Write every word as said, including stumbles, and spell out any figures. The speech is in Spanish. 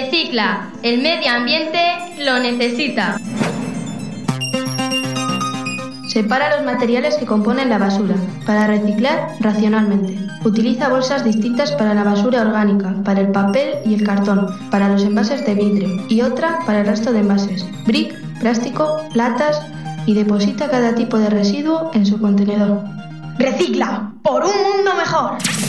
Recicla, el medio ambiente lo necesita. Separa los materiales que componen la basura, para reciclar racionalmente. Utiliza bolsas distintas para la basura orgánica, para el papel y el cartón, para los envases de vidrio y otra para el resto de envases, brick, plástico, latas, y deposita cada tipo de residuo en su contenedor. Recicla, por un mundo mejor.